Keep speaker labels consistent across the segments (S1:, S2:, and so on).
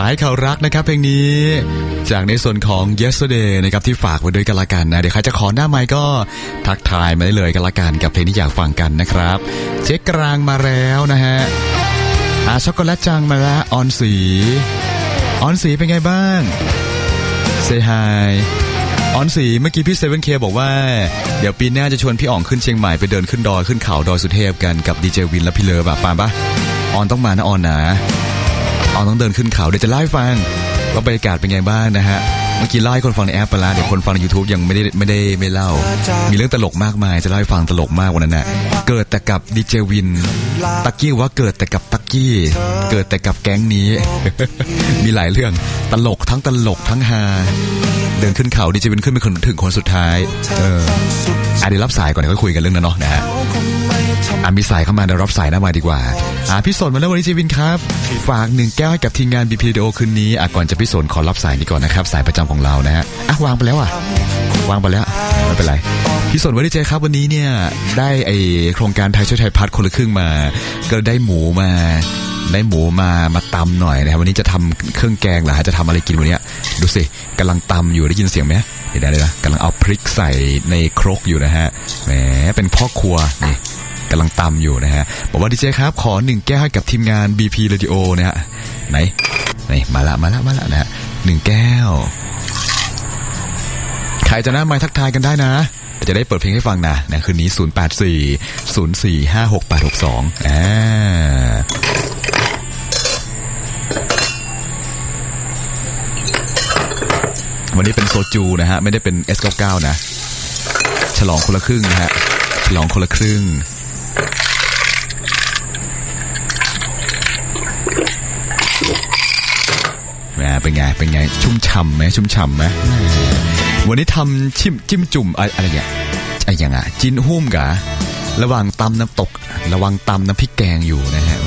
S1: ให้เขารักนะครับเพลงนี้จากในส่วนของ Yesterday นะครับที่ฝากไว้ด้วยกันละกันนะเดี๋ยวใครจะขอหน้าไมค์ก็ทักทายมาได้เลยกันละกันกับเพลงที่อยากฟังกันนะครับเจ๊กลางมาแล้วนะฮะช็อกโกแลตจังมาแล้วออนสีเป็นไงบ้างเซฮายออนสีเมื่อกี้พี่ 7K บอกว่าเดี๋ยวปีหน้าจะชวนพี่อ๋องขึ้นเชียงใหม่ไปเดินขึ้นดอยขึ้นเขาดอยสุเทพกันกับดีเจวินและพี่เลิฟแบบปะออนต้องมานะออนนะออนต้องเดินขึ้นเขาเดี๋ยวจะเล่าให้ฟังว่าบรรยากาศเป็นไงบ้างนะฮะเมื่อกี้เล่าให้คนฟังในแอปไปแล้วเดี๋ยวคนฟังใน YouTube ยังไม่เล่ามีเรื่องตลกมากมายจะเล่าให้ฟังตลกมากวันนั้นน่ะเกิดแต่กับดีเจวินตักกี้ว่าเกิดแต่กับตักกี้เกิดแต่กับแก๊งนี้ มีหลายเรื่องตลกทั้งฮาเดินขึ้นเขาดีเจวินขึ้นไปถึงคนสุดท้ายเดี๋ยวรับสายก่อนเดี๋ยวค่อยคุยกันเรื่องนั้นเนาะนะฮะมีสายเข้ามาเดี๋ยวรับสายหน้ามาดีกว่าพี่สนมาแล้ววันนี้เจวินครับฝาก1 แก้วให้กับทีมงาน BP Radio คืนนี้ก่อนจะพี่สนขอรับสายนี้ก่อนนะครับสายประจำของเรานะฮะวางไปแล้วไม่เป็นไรพี่สนวันนี้เจครับวันนี้เนี่ยได้โครงการไทยช่วยไทยพัฒน์คนละครึ่งมาก็ได้หมูมาตำหน่อยนะครับวันนี้จะทำเครื่องแกงเหรอฮะจะทำอะไรกินวันนี้ดูสิกำลังตำอยู่ได้ยินเสียงไหมเดี๋ยวนะกำลังเอาพริกใส่ในครกอยู่นะฮะแหมเป็นพ่อครัวนี่กำลังตำอยู่นะฮะบอกว่าดีเจครับขอ1 แก้วให้กับทีมงาน BP Radio นะฮะไหนมาละนะฮะ1 แก้วใครจะหน้าไมค์ทักทายกันได้นะจะได้เปิดเพลงให้ฟังนะคืนนี้0840456862วันนี้เป็นโซจูนะฮะไม่ได้เป็น S99 นะฉลองคนละครึ่งนะฮะฉลองคนละครึ่งเป็นไงชุ่มฉ่ำไหมวันนี้ทำจิ้มจุ่มอะไรอย่างจิ้นหุ้มกะระหว่างตำน้ำตกระวังตำน้ำพริกแกงอยู่นะฮะ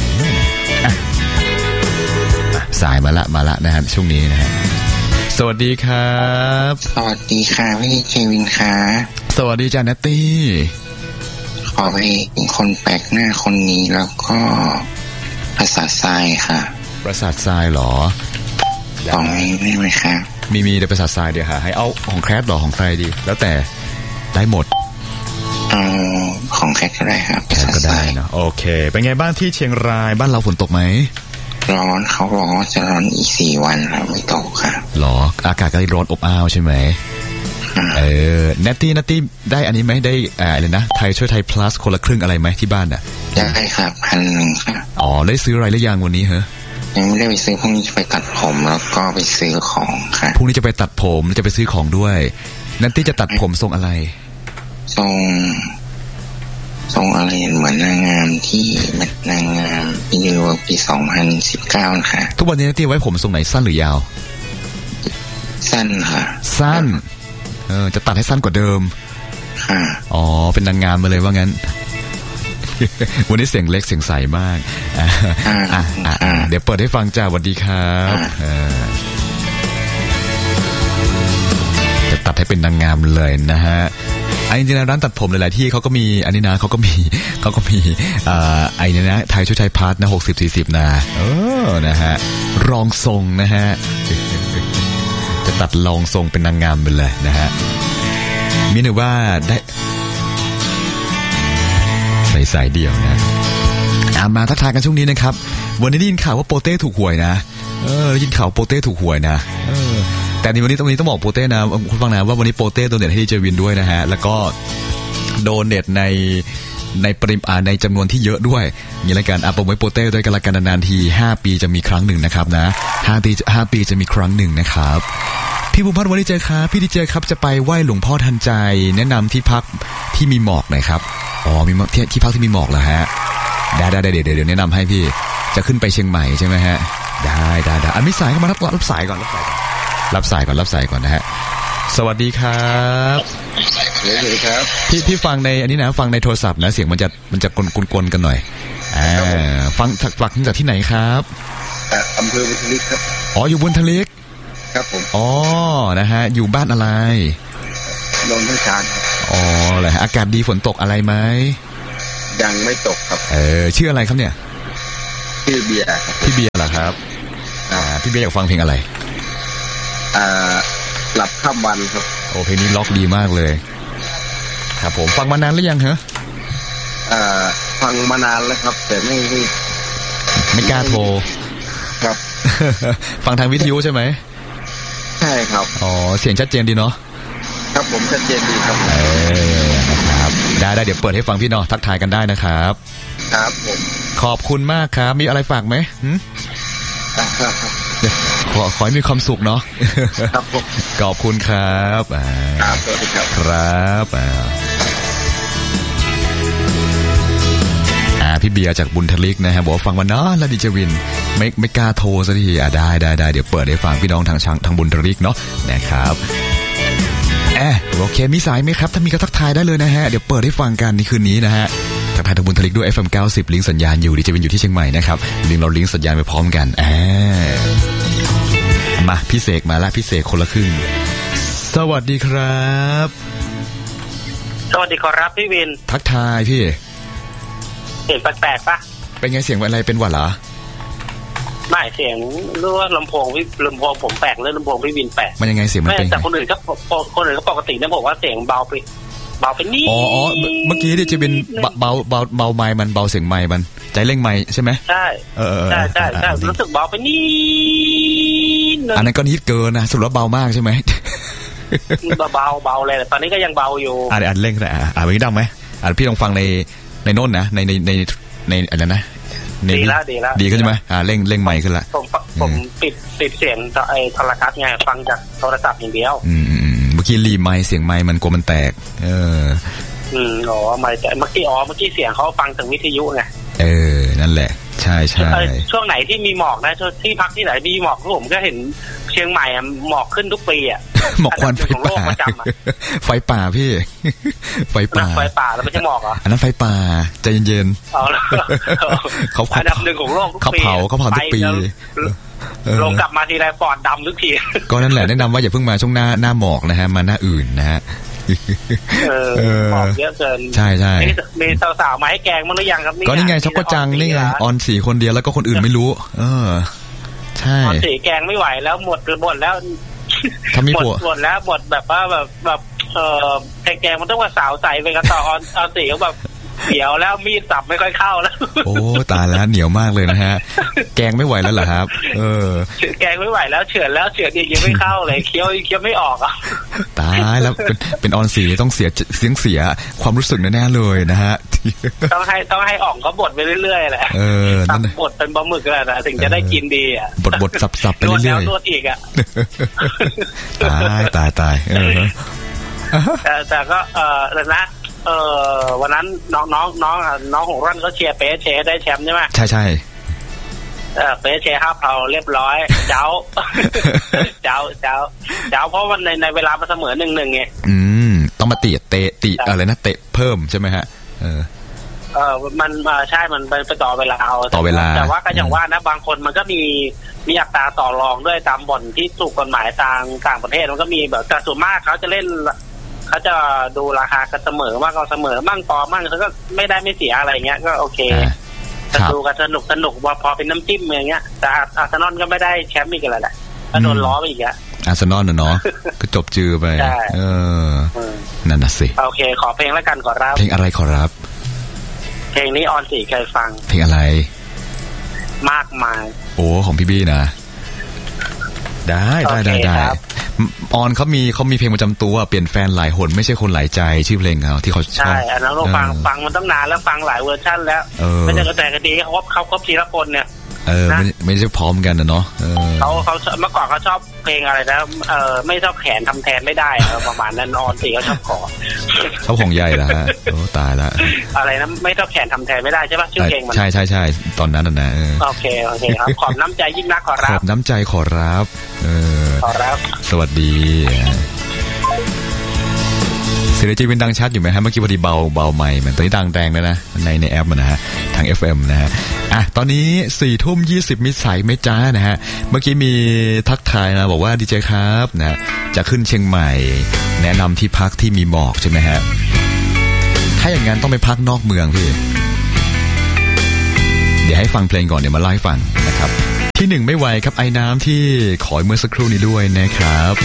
S1: สายมาละนะฮะช่วงนี้นะฮะสวัสดีครับ
S2: สวัสดีค่ะพี่เจวินค่ะ
S1: สวัสดีจ้านัตตี้
S2: ขอไปคนแปลกหน้าคนนี้แล้วก็ประสาททรายค่ะ
S1: ประสาททรายเหรอ
S2: ของไม่ไหมคะ
S1: มีแต่ประสาททรายเดี๋ยวให้เอาของแคทหรอของใครดีแล้วแต่ได้หมด
S2: เอาของแคทก็ได้ครับ
S1: แคทก็ได้นะโอเคเป็นไงบ้างที่เชียงรายบ้านเราฝนตกไหม
S2: ร้อนเขาบอกว่าจะร้อนอีก4 วันแล้วไม่ตกค่ะ
S1: หรออากาศก็ร้อนอบอ้าวใช่ไหมนัตตี้ได้อันนี้ไหมได้อะไรนะไทยช่วยไทย plus คนละครึ่งอะไรไหมที่บ้าน
S2: ได้ครับ1,000ค่ะ
S1: ได้ซื้ออะไรหรือยังวันนี้เหรอ
S2: ยังไม่ได้ไปซื้อพรุ่งนี้จะไปตัดผมแล้วก็ไปซื้อของค่ะ
S1: พรุ่งนี้จะไปตัดผมจะไปซื้อของด้วยนัตตี้จะตัดผมทรงอะไร
S2: ทรงอะไรเหมือนนางงามที่นางงามปี2019ค่ะ
S1: ทุกวันนี้นัตตี้ไว้ผมทรงไหนสั้นหรือยาว
S2: สั้นค่ะ
S1: สั้นจะตัดให้สั้นกว่าเดิม
S2: ค่ะ
S1: เป็นนางงามมาเลยว่างั้นวันนี้เสียงเล็กเสียงใสมากเดี๋ยวเปิดให้ฟังจ้าสวัสดีครับจะตัดให้เป็นนางงามเลยนะฮะจริงๆร้านตัดผมหลายๆที่เขาก็มีอันนี้นะเขาก็มีไอ้นี่นะไทยช่วยไทยพาร์ทนะ60-40นะนะฮะรองทรงนะฮะจะตัดรองทรงเป็นนางงามไปเลยนะฮะมีหนึ่งว่าได้ใส่เดียวนะมาทักทายกันช่วงนี้นะครับวันนี้ได้ยินข่าวว่าโปเต้ถูกหวยนะได้ยินข่าวโปเต้ถูกหวยนะแต่ในวันนี้ตรงนี้ต้องบอกโปเต้นะคุณฟังนะว่าวันนี้โปเต้โดเนทให้เจวินด้วยนะฮะแล้วก็โดเนทในปริมาณในจำนวนที่เยอะด้วยมีรายการโปรโมทโปเต้ด้วยกันละกันนานๆที5 ปีจะมีครั้งหนึ่งนะครับนะ5 ปีจะมีครั้งหนึ่งนะครับพี่ภูมิพัฒน์วันนี้เจครับพี่ดีเจครับจะไปไหว้หลวงพ่อทันใจแนะนำที่พักที่มีหมอกหน่อยครับมีที่พักที่มีหมอกเหรอฮะได้เดี๋ยวแนะนำให้พี่จะขึ้นไปเชียงใหม่ใช่ไหมฮะได้มีสายเข้ามารับสายก่อนนะฮะสวัสดีครับ
S2: สวัสดีครับ
S1: พี่ฟังในอันนี้นะฟังในโทรศัพท์นะเสียงมันจะกลนกันหน่อยฟังจากที่ไหนครับ
S2: อำเภอบุญทลิกครับ
S1: อยู่บุญทลิก
S2: ครับผม
S1: นะฮะอยู่บ้านอะไร
S2: นนทชาญ
S1: อะไรอากาศดีฝนตกอะไรไหม
S2: ยังไม่ตกครับ
S1: ชื่ออะไรครับเนี่ย
S2: ชื่อเบียร์
S1: พี่เบียร์เหรอครับพี่เบียร์อยากฟังเพลงอะไร
S2: หลับข้ามวันครับ
S1: โอ้เพลงนี้ล็อกดีมากเลยครับผมฟังมานานหรือยังเหรอ
S2: ฟังมานานแล้วครับแต่
S1: ไม่กล้าโทร
S2: ครับ
S1: ฟังทางวิทยุใช่ไหม
S2: ใช่ครับ
S1: อ๋อเสียงชัดเจนดีเนาะ
S2: ครับผมชัดเจนดีครับ
S1: นะครับได้เดี๋ยวเปิดให้ฟังพี่เนาะทักทายกันได้นะครับ
S2: ครับผม
S1: ขอบคุณมากครับมีอะไรฝากไหมขอให้มีความสุขเนาะ
S2: ครับผม
S1: ขอบคุณครับ
S2: ครับสวัสดีครับ
S1: ครับพี่เบียร์จากบุญทลิกนะฮะบอกว่าฟังวันน้อแล้วดิเจวินไม่กล้าโทรซะทีได้เดี๋ยวเปิดให้ฟังพี่น้องทางบุญทลิกเนาะนะครับโอเคมีสายไหมครับถ้ามีก็ทักทายได้เลยนะฮะเดี๋ยวเปิดให้ฟังกันในคืนนี้นะฮะทักทายทางบุญทลิกด้วย FM 90ลิงก์สัญญาณอยู่ดิเจวินอยู่ที่เชียงใหม่นะครับเราลิงก์สัญญาณไปพร้อมกันมาพี่เสกมาละพี่เสกคนละครึ่งสวัสดีครับ
S3: สวัสดีครับพี่วิน
S1: ทักทายพี่
S3: เสียงแปลกๆปะ
S1: เป็นไงเสียงอะไรเป็นหวัดเหรอ
S3: ไม่เสียงหรือว่าลำโพงผมแปลกหรือลำโพงพี่วินแปลก
S1: มันยังไงเสียงมันเป็น
S3: แต่คนอื่นก็ปกตินะบอกว่าเสียงเบาไปนิด
S1: อ๋อเมื่อกี้ดิจะเป็นเบาไมค์มันเบาเสียงไมค์มันใจเร่งไมค์ใช่ไหม
S3: ใช่ใช่รู้สึกเบาไปนิด
S1: อันนั้นก็นิดเกินนะสุดแล้วเบามากใช่ไหม
S3: เบาเลยตอนนี้ก็ยังเบาอยู่
S1: อันเร่งแต่วันนี้ดังไหมพี่ลองฟังในโน้นนะในอะไรนะ
S3: ดีแล้ว
S1: ดีขึ้นใช่ไหมเร่งไมค์ขึ้นละ
S3: ผมปิดเสียงโทรทัศน์ไงฟังจากโทรศัพท์อย่างเดียว
S1: เมื่อกี้รีไมค์เสียงไมค์มันกลัวมันแตก
S3: อ๋อไม่แต่เมื่อกี้เสียงเขาฟังถึงวิทยุไง
S1: นั่นแหละใช่
S3: ช่วงไหนที่มีหมอกนะที่พักที่ไหนมีหมอกผมก็เห็นเชียงใหม่หมอกขึ้นทุกปี
S1: หมอกควันไฟป่าไฟป่าพี่ไฟป่า
S3: แล้วไม่ใช่หมอกเหรอ
S1: อันนั้นไฟป่าใจเย็นๆเขา
S3: อันดับหนึ่งของโลกทุกปี
S1: เขาเผาทุกปี
S3: ลงกลับมาทีไรปอดดำทุกที
S1: ก็นั่นแหละแนะนำว่าอย่าเพิ่งมาช่วงหน้าหมอกนะฮะมาหน้าอื่นนะฮะ
S3: หมอกเยอะเกิน
S1: ใช่
S3: มีสาวๆมาให้แกงมั้งหรือยังครับ
S1: ก็นี่ไงช็อกโกจังนี่ไงออนสี่คนเดียวแล้วก็คนอื่นไม่รู้ใช่
S3: ออนสี่แกงไม่ไหวแล้วหมดแล้ว
S1: ถ้ามีผัว
S3: หมดแล้วหมดแบบว่าแบบแกงมันต้องว่าสาวใสไปกันต่อออนสี่เขาแบบเหนียวแล้วมีดสับไม่ค่อยเข้าแล้ว
S1: โอ้ตายแล้วเหนียวมากเลยนะฮะแกงไม่ไหวแล้วเหรอครับ
S3: แกงไม่ไหวแล้วเฉือนอีกยังไม่เข้าเลยเคี้ยวไม่ออกอ่ะ
S1: ตายแล้วเป็นออนสีต้องเสียความรู้สึกแน่ๆเลยนะฮะ
S3: ต้องให้อ่องก็บดไปเรื่อยๆแหละตับบดเป็นปลาหมึกแหละนะถึงจะได้กินดีอ่ะ
S1: บดสับไปเรื่อย
S3: ๆนวดอีกอ่ะ
S1: ตาย
S3: แต่ก็นะวันนั้นน้องของรั่นเขาเชียร์เป๊ะเชได้แชมป์ใช่ไหม
S1: ใช่
S3: เป๊ะเช5เราเรียบร้อยเจ้าเพราะวันในเวลามาเสมอ 1-1 ไง
S1: ต้องมาเตะอะไรนะเตะเพิ่มใช่ไหมฮะ
S3: มันใช่มันไปต่อเวลาแต่ว่าก็อย่างว่านะบางคนมันก็มีอัตราต่อรองด้วยตามบ่อนที่ถูกกฎหมายต่างประเทศมันก็มีแบบแต่ส่วนมากเขาจะเล่นเขาจะดูราคากันเสมอมากก็เสมอมั่งต่อมั่งเขาก็ไม่ได้ไม่เสียอะไรเงี้ยก็โอเคดูกันสนุกว่าพอเป็นน้ำจิ้มอย่างเงี้ยแต่อาร์เซนอลก็ไม่ได้แชมป์อีกแล้วแหละก็โดนล้อไปอีกอ่ะ
S1: อาร์เซนอลเนาะก็จบจือไปนั่นน่ะสิ
S3: โอเคขอเพลงแล้วกันขอรับ
S1: เพลงอะไรขอรับ
S3: เพลงนี้ออนสี่เคยฟัง
S1: เพลงอะไร
S3: มากมาย
S1: โอ้ของพี่บี้นะได้ออนเขามีเพลงประจำตัวเปลี่ยนแฟนหลายหนไม่ใช่คนหลายใจชื่อเพลงเขาที่เขาชอบ
S3: ใช่อันนั้นเราฟังมันตั้งนานแล้วฟังหลายเวอร์ชันแล้วไม่ใช่แต่คดีเขาครบทีละคนเนี่ย
S1: ไม่ใช่พร้อมกันนะเนาะ
S3: เขาเมื่อก่อนเขาชอบเพลงอะไรนะไม่ชอบแขนทำแทนไม่ได้ประมาณนั้นออนสี่เขาชอบขอ
S1: ชอบของใหญ่แล้วฮะโอ้ตายละ
S3: อะไรนะไม่ชอบแขนทำแทนไม่ได้ใช่ป่ะชื่อเพลงมัน
S1: ใช่ตอนนั้นนะ
S3: โอเคครับขอบน้ำใจยิ่งนักขอรับ
S1: ขอบน้ำใจขอรับ
S3: ขอรับ
S1: สวัสดีเสียงจีวินดังชัดอยู่ไหมฮะเมื่อกี้พอดีเบาไมค์มันตอนนี้ดังแรงเลยนะในแอปนะฮะทาง FM นะฮะตอนนี้ 4:20 มิตรสายไม่จ้านะฮะเมื่อกี้มีทักทายนะบอกว่าดีเจครับนะจะขึ้นเชียงใหม่แนะนำที่พักที่มีหมอกใช่ไหมฮะถ้าอย่างนั้นต้องไปพักนอกเมืองพี่เดี๋ยวให้ฟังเพลงก่อนเดี๋ยวมาเล่าให้ฟังนะครับที่หนึ่งไม่ไหวครับไอ้น้ำที่ขอเมื่อสักครู่นี้ด้วยนะครับ